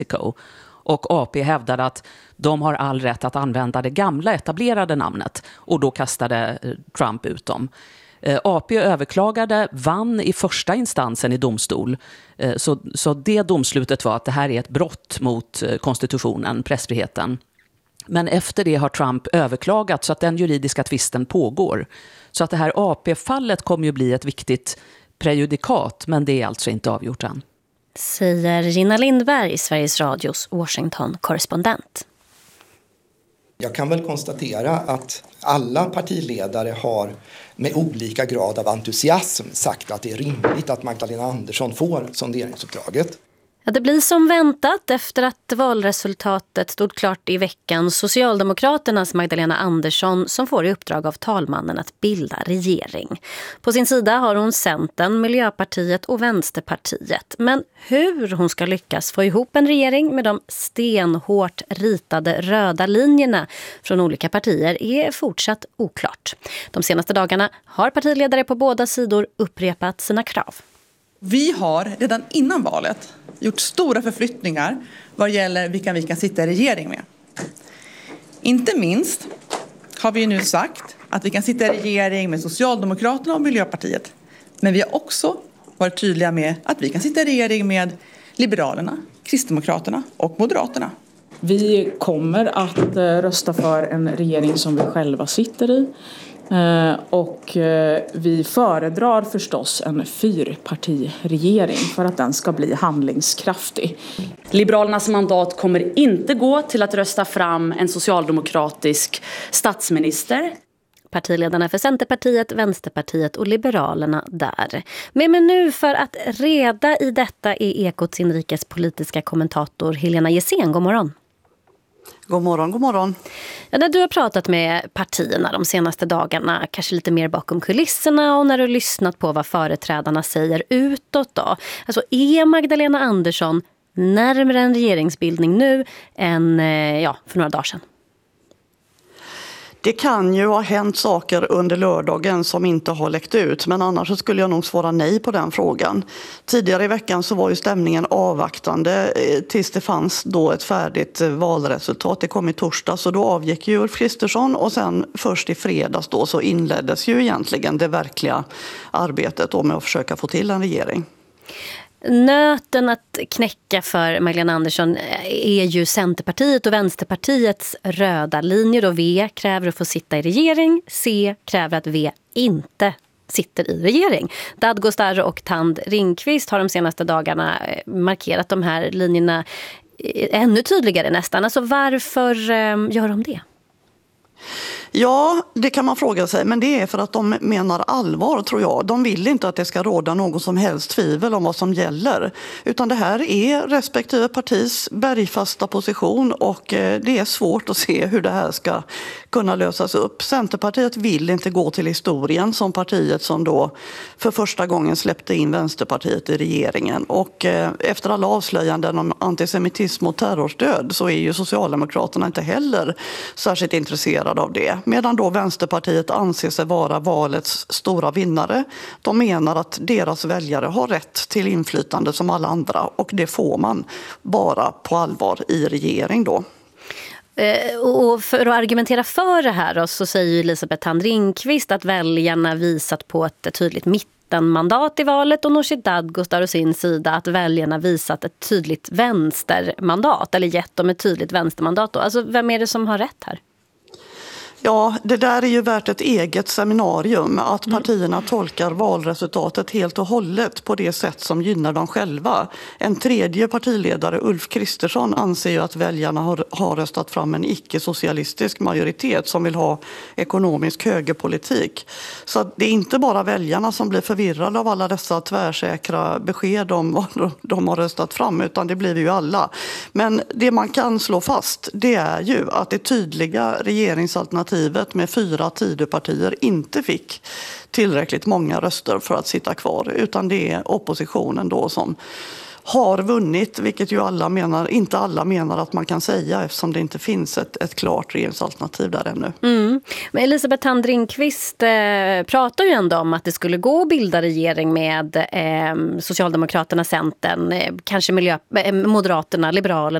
Och AP hävdade att de har all rätt att använda det gamla etablerade namnet. Och då kastade Trump ut dem. AP överklagade, vann i första instansen i domstol. Så det domslutet var att det här är ett brott mot konstitutionen, pressfriheten. Men efter det har Trump överklagat så att den juridiska tvisten pågår. Så att det här AP-fallet kommer ju bli ett viktigt prejudikat, men det är alltså inte avgjort än. Säger Gina Lindberg, Sveriges Radios Washington-korrespondent. Jag kan väl konstatera att alla partiledare har med olika grad av entusiasm sagt att det är rimligt att Magdalena Andersson får sonderingsuppdraget. Ja, det blir som väntat efter att valresultatet stod klart i veckan. Socialdemokraternas Magdalena Andersson som får i uppdrag av talmannen att bilda regering. På sin sida har hon Centern, Miljöpartiet och Vänsterpartiet. Men hur hon ska lyckas få ihop en regering med de stenhårt ritade röda linjerna från olika partier är fortsatt oklart. De senaste dagarna har partiledare på båda sidor upprepat sina krav. Vi har redan innan valet gjort stora förflyttningar vad gäller vilka vi kan sitta i regering med. Inte minst har vi nu sagt att vi kan sitta i regering med Socialdemokraterna och Miljöpartiet. Men vi har också varit tydliga med att vi kan sitta i regering med Liberalerna, Kristdemokraterna och Moderaterna. Vi kommer att rösta för en regering som vi själva sitter i. Och vi föredrar förstås en fyrpartiregering för att den ska bli handlingskraftig. Liberalernas mandat kommer inte gå till att rösta fram en socialdemokratisk statsminister. Partiledarna för Centerpartiet, Vänsterpartiet och Liberalerna där. Med mig nu för att reda i detta är Ekots inrikespolitiska kommentator Helena Gessén. God morgon. God morgon, god morgon. Ja, när du har pratat med partierna de senaste dagarna, kanske lite mer bakom kulisserna och när du har lyssnat på vad företrädarna säger utåt då. Alltså är Magdalena Andersson närmare en regeringsbildning nu än för några dagar sedan? Det kan ju ha hänt saker under lördagen som inte har läckt ut, men annars så skulle jag nog svara nej på den frågan. Tidigare i veckan så var ju stämningen avvaktande tills det fanns då ett färdigt valresultat. Det kom i torsdag så då avgick ju Ulf Kristersson och sen först i fredags då så inleddes ju egentligen det verkliga arbetet då med att försöka få till en regering. Nöten att knäcka för Magdalena Andersson är ju Centerpartiet och Vänsterpartiets röda linjer. Och V kräver att få sitta i regering, C kräver att V inte sitter i regering. Dadgostar och Tand Ringqvist har de senaste dagarna markerat de här linjerna ännu tydligare nästan. Alltså varför gör de det? Ja, det kan man fråga sig, men det är för att de menar allvar tror jag. De vill inte att det ska råda någon som helst tvivel om vad som gäller. Utan det här är respektive partis bergfasta position och det är svårt att se hur det här ska kunna lösas upp. Centerpartiet vill inte gå till historien som partiet som då för första gången släppte in Vänsterpartiet i regeringen. Och efter alla avslöjanden om antisemitism och terrorstöd så är ju Socialdemokraterna inte heller särskilt intresserade av det. Medan då Vänsterpartiet anser sig vara valets stora vinnare. De menar att deras väljare har rätt till inflytande som alla andra och det får man bara på allvar i regering då. Och för att argumentera för det här då, så säger Elisabeth Tand Ringqvist att väljarna visat på ett tydligt mittenmandat i valet och Nooshi Dadgostar å sin sida att väljarna visat ett tydligt vänstermandat eller gett dem ett tydligt vänstermandat då. Alltså vem är det som har rätt här? Ja, det där är ju värt ett eget seminarium. Att partierna tolkar valresultatet helt och hållet på det sätt som gynnar dem själva. En tredje partiledare, Ulf Kristersson, anser ju att väljarna har röstat fram en icke-socialistisk majoritet som vill ha ekonomisk högerpolitik. Så det är inte bara väljarna som blir förvirrade av alla dessa tvärsäkra besked om vad de har röstat fram, utan det blir ju alla. Men det man kan slå fast, det är ju att det tydliga regeringsalternativet med 4 Tidöpartier inte fick tillräckligt många röster för att sitta kvar, utan det är oppositionen då som har vunnit, vilket ju inte alla menar att man kan säga eftersom det inte finns ett klart regeringsalternativ där ännu. Men Elisabeth Thand Ringqvist pratar ju ändå om att det skulle gå att bilda regering med Socialdemokraterna, Centern, kanske Moderaterna, Liberalerna